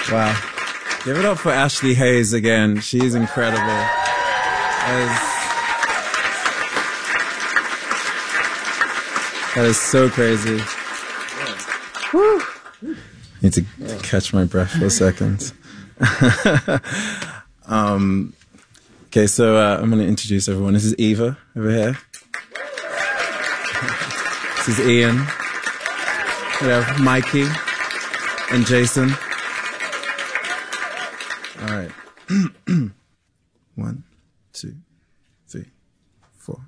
Wow. Give it up for Ashley Hayes again. She's incredible. That is so crazy. Woo. Need to catch my breath for a second. Okay, so I'm going to introduce everyone. This is Eva over here. This is Ian. We have Mikey and Jason. All right. 1, 2.